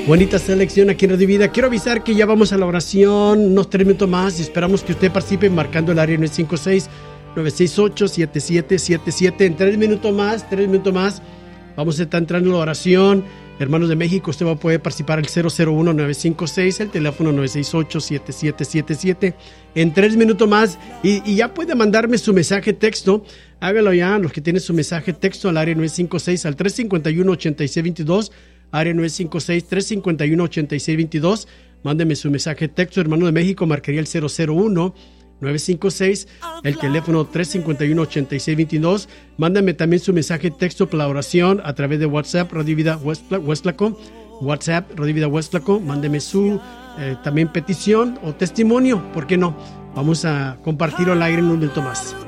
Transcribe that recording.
Bonita selección aquí en Radio Vida. Quiero avisar que ya vamos a la oración, unos 3 minutos más, y esperamos que usted participe marcando el área 956-968-7777. En 3 minutos más, vamos a estar entrando en la oración. Hermanos de México, usted va a poder participar el 001-956, el teléfono 968-7777. En 3 minutos más, y ya puede mandarme su mensaje texto. Hágalo ya, los que tienen su mensaje texto al área 956, al 351-8622. Área 956-351-8622. Mándeme su mensaje texto. Hermano de México, marcaría el 001-956, el teléfono 351-8622. Mándame también su mensaje texto para la oración a través de WhatsApp, Radio Vida Huastlaco. WhatsApp, Radio Vida Huastlaco. Mándeme su también petición o testimonio. ¿Por qué no? Vamos a compartirlo al aire en un momento más.